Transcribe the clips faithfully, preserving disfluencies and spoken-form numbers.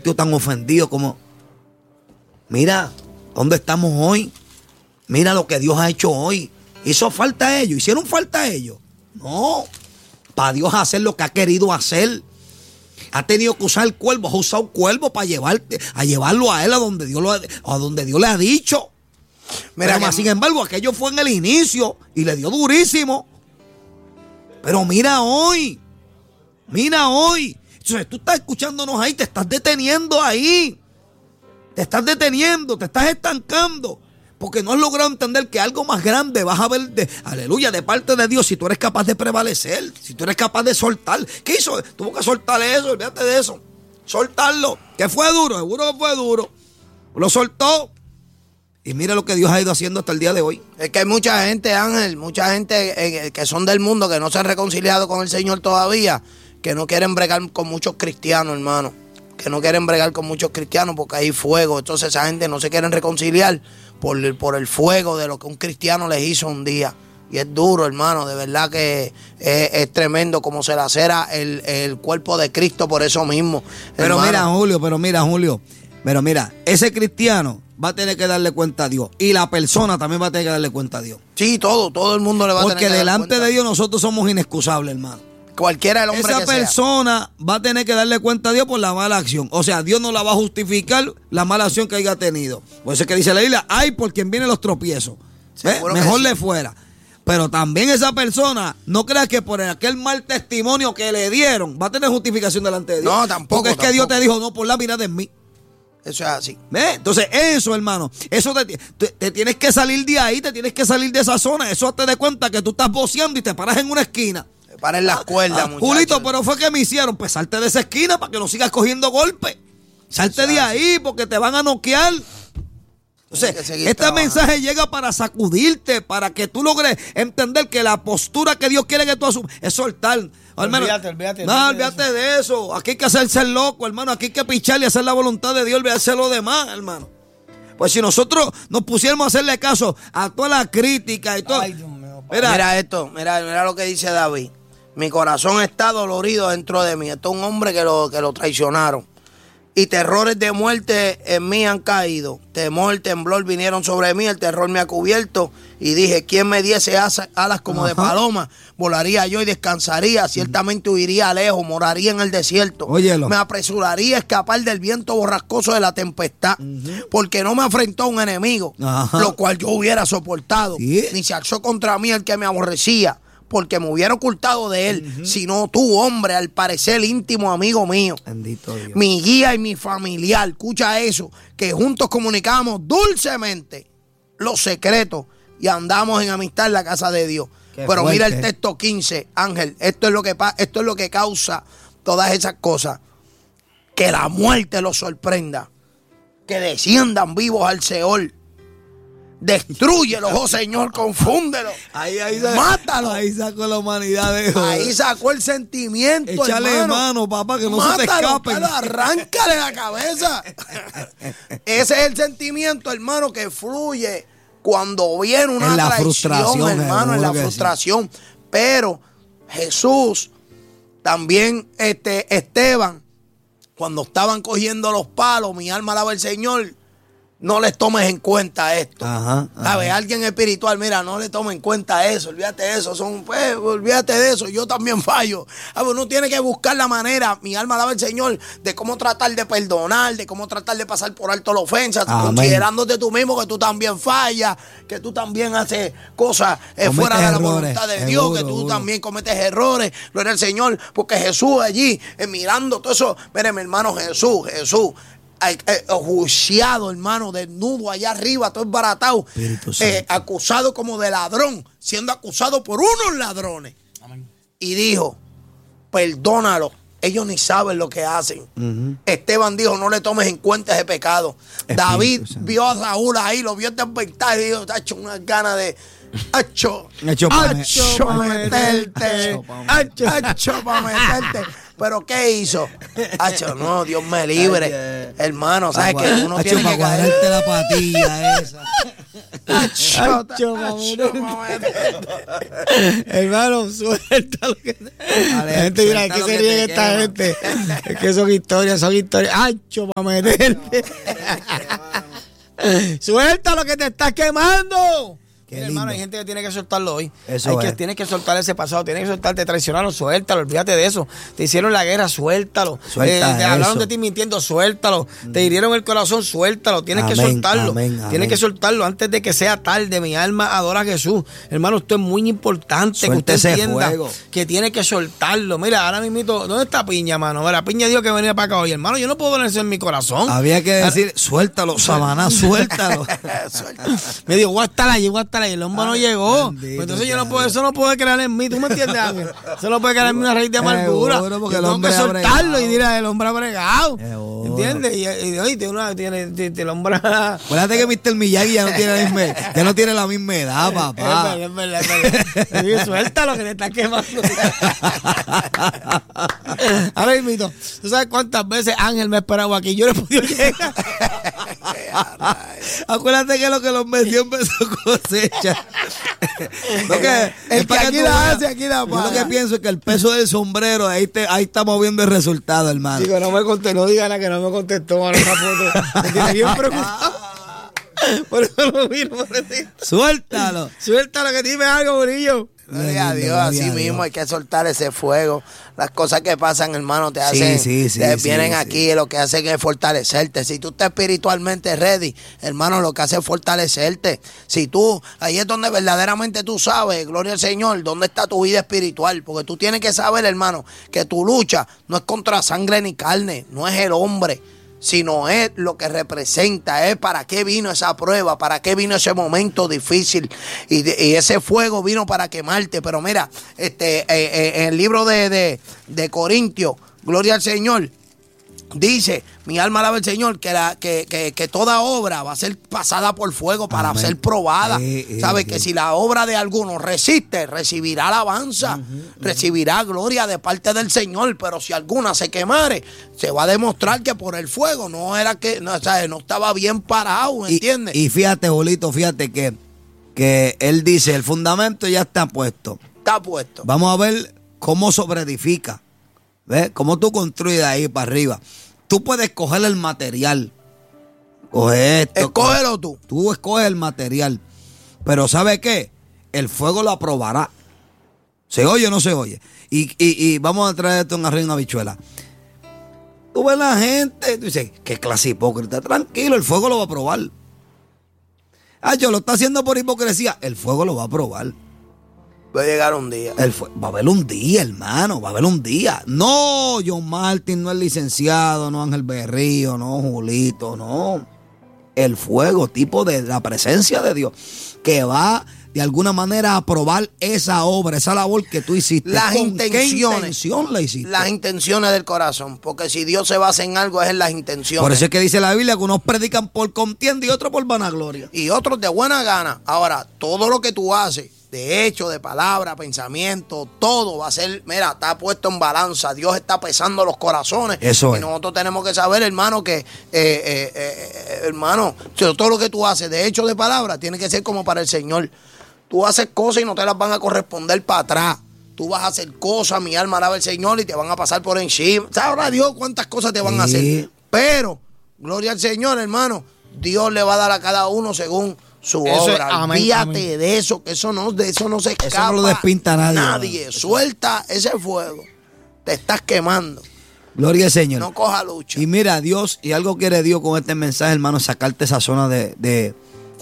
sentido tan ofendido como, mira, ¿dónde estamos hoy? Mira lo que Dios ha hecho hoy. ¿Hizo falta a ellos? ¿Hicieron falta a ellos? No. Para Dios hacer lo que ha querido hacer. Ha tenido que usar el cuervo, ha usado cuervo para llevarte, a llevarlo a él a donde Dios, lo ha, a donde Dios le ha dicho. Mira, pero más, sin embargo, aquello fue en el inicio y le dio durísimo. Pero mira hoy, mira hoy. Entonces tú estás escuchándonos ahí, te estás deteniendo ahí. Te estás deteniendo, te estás estancando. Porque no has logrado entender que algo más grande vas a ver, de, aleluya, de parte de Dios, si tú eres capaz de prevalecer, si tú eres capaz de soltar. ¿Qué hizo? Tuvo que soltar eso, olvídate de eso. Soltarlo. ¿Que fue duro? Seguro que fue duro. Lo soltó. Y mira lo que Dios ha ido haciendo hasta el día de hoy. Es que hay mucha gente, Ángel, mucha gente eh, que son del mundo, que no se han reconciliado con el Señor todavía, que no quieren bregar con muchos cristianos, hermano. Que no quieren bregar con muchos cristianos porque hay fuego. Entonces esa gente no se quieren reconciliar por el, por el fuego de lo que un cristiano les hizo un día. Y es duro, hermano, de verdad que es, es tremendo como se lacera el, el cuerpo de Cristo por eso mismo. Pero hermano. mira, Julio, pero mira, Julio, pero mira, ese cristiano va a tener que darle cuenta a Dios. Y la persona también va a tener que darle cuenta a Dios. Sí, todo, todo el mundo le va porque a tener que dar cuenta. Porque delante de Dios nosotros somos inexcusables, hermano. Cualquiera el hombre Esa que persona sea. Va a tener que darle cuenta a Dios por la mala acción. O sea, Dios no la va a justificar la mala acción que haya tenido. Por eso es que dice la Biblia, ay por quien vienen los tropiezos. ¿Eh? Mejor le fuera. Pero también esa persona, no creas que por aquel mal testimonio que le dieron, va a tener justificación delante de Dios. No, tampoco. Porque es tampoco. que Dios te dijo, no, por la mirada en mí. Eso es así. ¿Ves? Entonces, eso, hermano, eso te, te, te tienes que salir de ahí, te tienes que salir de esa zona. Eso te de cuenta que tú estás boceando y te paras en una esquina. Para en las cuerdas, ah, muchachos. Julito, pero fue que me hicieron. Pues salte de esa esquina para que no sigas cogiendo golpes. Salte de ahí porque te van a noquear. Entonces, este trabajando. mensaje llega para sacudirte, para que tú logres entender que la postura que Dios quiere que tú asumas es soltar. Hermano, olvídate, olvídate. No, olvídate de eso. de eso. Aquí hay que hacerse el loco, hermano. Aquí hay que pichar y hacer la voluntad de Dios, olvidarse lo demás, hermano. Pues si nosotros nos pusiéramos a hacerle caso a toda la crítica y todo. Ay, Dios mío, mira, mira esto, mira, mira lo que dice David. Mi corazón está dolorido dentro de mí. Esto es un hombre que lo, que lo traicionaron. Y terrores de muerte en mí han caído. Temor, temblor vinieron sobre mí. El terror me ha cubierto. Y dije, ¿quién me diese alas como Ajá. de paloma? Volaría yo y descansaría. Ciertamente huiría lejos. Moraría en el desierto. Óyelo. Me apresuraría a escapar del viento borrascoso de la tempestad. Uh-huh. Porque no me afrentó un enemigo. Ajá. Lo cual yo hubiera soportado. ¿Sí? Ni se alzó contra mí el que me aborrecía. Porque me hubiera ocultado de él, uh-huh. sino tú, hombre, al parecer íntimo amigo mío. Bendito Dios. Mi guía y mi familiar, escucha eso, que juntos comunicamos dulcemente los secretos y andamos en amistad en la casa de Dios. Qué Pero fuerte. Mira el texto quince, Ángel, esto es lo que esto es lo que causa todas esas cosas. Que la muerte los sorprenda, que desciendan vivos al Seol. Destrúyelo, oh Señor, confúndelo. Ahí, ahí sacó, mátalo. Ahí sacó la humanidad de Dios. Ahí sacó el sentimiento. Échale hermano. mano, papá, que no Mátalo, se te escape. Arráncale la cabeza. Ese es el sentimiento, hermano, que fluye cuando viene una en la traición, frustración, hermano, en la frustración. Sí. Pero Jesús, también este, Esteban, cuando estaban cogiendo los palos, mi alma alaba al Señor. No les tomes en cuenta esto. Ajá, ajá. ¿Sabes? Alguien espiritual, mira, no le tomes en cuenta eso. Olvídate de eso. Son, pues, olvídate de eso. Yo también fallo. Uno tiene que buscar la manera, mi alma alaba al Señor, de cómo tratar de perdonar, de cómo tratar de pasar por alto la ofensa, Amén. Considerándote tú mismo que tú también fallas, que tú también haces cosas eh, fuera de la errores, voluntad de Dios, seguro, que tú seguro. también cometes errores. Gloria al Señor, porque Jesús allí, eh, mirando todo eso, mire, mi hermano Jesús, Jesús. Juiciado, hermano, desnudo allá arriba, todo esbaratado, eh, acusado como de ladrón, siendo acusado por unos ladrones. Amén. Y dijo, perdónalo, ellos ni saben lo que hacen. Uh-huh. Esteban dijo, no le tomes en cuenta ese pecado. Espíritu David Santo. Vio a Saúl ahí, lo vio despertar y dijo, está hecho unas ganas de hacho, hacho para meterte, hacho, hacho para meterte. ¿Pero qué hizo? Hacho, no, Dios me libre. Ay, hermano, ¿sabes qué? Uno Hacho, tiene para que caer. guardarte la patilla esa. Acho, Acho, mami. acho, mamá. Hermano, suelta lo que. Dale, La gente dirá, suelta ¿qué lo se que ríe te esta quema. gente? Es que son historias, son historias. ¡Ancho, para meterte! ¡Suelta lo que te estás quemando! Qué Mira, hermano, lindo. hay gente que tiene que soltarlo hoy. Eso hay que, es. Tienes que soltar ese pasado, tienes que soltar, te traicionaron, suéltalo, olvídate de eso. Te hicieron la guerra, suéltalo. Suelta te hablaron eso. de ti mintiendo, suéltalo. Te hirieron el corazón, suéltalo. Tienes que Amén, soltarlo. amén, Tienes amén. que soltarlo antes de que sea tarde. Mi alma adora a Jesús. Hermano, esto es muy importante Suelta que usted ese entienda fuego. que tiene que soltarlo. Mira, ahora mismo, ¿dónde está Piña, mano? Mira, Piña dijo que venía para acá hoy. Hermano, yo no puedo poner eso en mi corazón. Había que decir, suéltalo, Sabaná, suéltalo. Me dijo, voy a estar allí, voy a estar allí. El hombre no llegó. bendito Pues entonces yo no sea puedo, Dios. eso no puede crear en mí. ¿Tú me entiendes, Ángel? Eso no puede crear en mí una raíz de amargura. Seguro, porque Yo el tengo hombre que ha soltarlo bregado. y dirá, el hombre ha bregado. Seguro. ¿Entiendes? Y, y, oye, tiene una, tiene, tiene- el hombre. Acuérdate que mister Miyagi ya no tiene la misma, ya no tiene la misma edad, Es papá. verdad, es verdad, es verdad. Sí, suéltalo que te está quemando. Ahora mismo, ¿tú sabes cuántas veces Ángel me ha esperado aquí? Yo no he podido llegar. Acuérdate que lo que los metió empezó cosecha. Lo que, El es para que aquí tú la veas. hace, aquí la Yo paga. lo que pienso es que el peso del sombrero, ahí, te, ahí estamos viendo el resultado, hermano. Digo, no me contestó, no diga nada que no me contestó, mano, esa foto. Me tiene bien preocupado. Por eso lo miro, pobrecito. Suéltalo. Suéltalo que dime algo, Murillo. Gloria a Lindo, Dios, gloria así a Dios. mismo hay que soltar ese fuego. Las cosas que pasan, hermano, te Sí, hacen, sí, sí, te sí, vienen sí. aquí y lo que hacen es fortalecerte. Si tú estás espiritualmente ready, hermano, lo que hace es fortalecerte. Si tú, ahí es donde verdaderamente tú sabes, gloria al Señor, dónde está tu vida espiritual. Porque tú tienes que saber, hermano, que tu lucha no es contra sangre ni carne, no es el hombre, sino es lo que representa, es para qué vino esa prueba, para qué vino ese momento difícil, y, de- y ese fuego vino para quemarte. Pero mira, este, eh, eh, en el libro de, de, de Corintios, gloria al Señor, dice, mi alma alaba al Señor, que, la, que, que, que toda obra va a ser pasada por fuego para Amén. ser probada. Eh, eh, ¿Sabe? eh. Que si la obra de alguno resiste, recibirá alabanza, recibirá gloria de parte del Señor. Pero si alguna se quemare, se va a demostrar que por el fuego no era que, no, o sea, no estaba bien parado, Y, ¿entiendes? y fíjate, Bolito, fíjate que, que él dice, el fundamento ya está puesto. Está puesto. Vamos a ver cómo sobreedifica. ¿Ves? Cómo tú construyes de ahí para arriba. Tú puedes coger el material. Coge esto. Escógelo tú. Tú escoges el material. Pero ¿sabe qué? El fuego lo aprobará. ¿Se oye o no se oye? Y, y, y vamos a traer esto en arroz y una habichuela. Tú ves la gente, tú dices, qué clase hipócrita. Tranquilo, el fuego lo va a probar. Ah, yo lo está haciendo por hipocresía. El fuego lo va a probar. Va a llegar un día. El fue- va a haber un día, hermano, va a haber un día. No, John Martin no es licenciado, no Ángel Berrío, no Julito, no. El fuego, tipo de la presencia de Dios, que va de alguna manera a probar esa obra, esa labor que tú hiciste. Las ¿Con intenciones. ¿Qué intención la hiciste? Las intenciones del corazón. Porque si Dios se basa en algo, es en las intenciones. Por eso es que dice la Biblia que unos predican por contienda y otros por vanagloria. Y otros de buena gana. Ahora, todo lo que tú haces, de hecho, de palabra, pensamiento, todo va a ser, mira, está puesto en balanza. Dios está pesando los corazones. Eso y es. nosotros tenemos que saber, hermano, que, eh, eh, eh, hermano, todo lo que tú haces, de hecho, de palabra, tiene que ser como para el Señor. Tú haces cosas y no te las van a corresponder para atrás. Tú vas a hacer cosas, mi alma alaba al Señor, y te van a pasar por encima. Sabrá Dios cuántas cosas te van a Sí. hacer. Pero, gloria al Señor, hermano, Dios le va a dar a cada uno según su Eso es- obra. amén, Olvídate amén. de eso, que eso no, de eso no se escapa. no lo despinta nadie, Nadie. hermano. Suelta ese fuego. Te estás quemando. Gloria al Señor. No coja lucha. Y mira, Dios, y algo quiere Dios con este mensaje, hermano, sacarte esa zona de, de,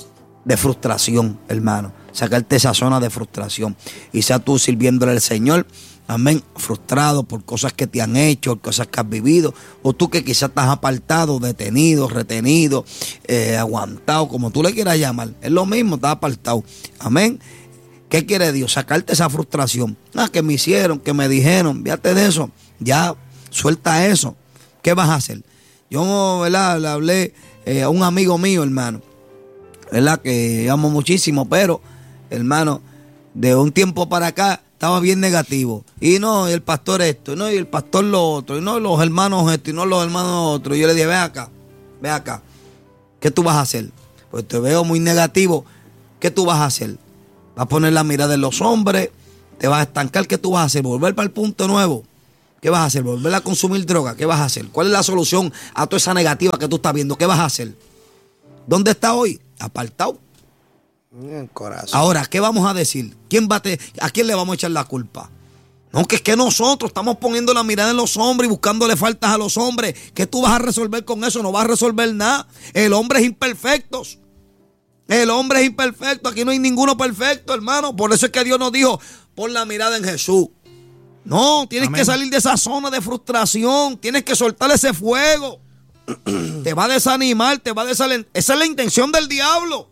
de frustración, hermano. Sacarte esa zona de frustración. Y sea tú sirviéndole al Señor, amén, frustrado por cosas que te han hecho, cosas que has vivido, o tú que quizás estás apartado, detenido, retenido, eh, aguantado, como tú le quieras llamar. Es lo mismo, estás apartado. Amén. ¿Qué quiere Dios? Sacarte esa frustración. Ah, que me hicieron, que me dijeron, fíjate de eso. Ya, suelta eso. ¿Qué vas a hacer? Yo, ¿verdad? Le hablé eh, a un amigo mío, hermano, ¿verdad? Que amo muchísimo, pero, hermano, de un tiempo para acá estaba bien negativo. Y no, y el pastor esto, y no, y el pastor lo otro, y no, los hermanos esto, y no, los hermanos otro. Y yo le dije, ve acá, ve acá. ¿Qué tú vas a hacer? Pues te veo muy negativo. ¿qué tú vas a hacer? ¿Vas a poner la mirada en los hombres? ¿Te vas a estancar? ¿Qué tú vas a hacer? ¿Volver para el punto nuevo? ¿Qué vas a hacer? ¿Volver a consumir droga? ¿Qué vas a hacer? ¿Cuál es la solución a toda esa negativa que tú estás viendo? ¿Qué vas a hacer? ¿Dónde está hoy? Apartado. En corazón. Ahora, ¿qué vamos a decir? ¿Quién va a, te, ¿A quién le vamos a echar la culpa? No, que es que nosotros estamos poniendo la mirada en los hombres y buscándole faltas a los hombres. ¿Qué tú vas a resolver con eso? No vas a resolver nada. El hombre es imperfecto. El hombre es imperfecto. Aquí no hay ninguno perfecto, hermano. Por eso es que Dios nos dijo, pon la mirada en Jesús. No, tienes Amén. que salir de esa zona de frustración. Tienes que soltar ese fuego. Te va a desanimar, te va a desalentar. Esa es la intención del diablo.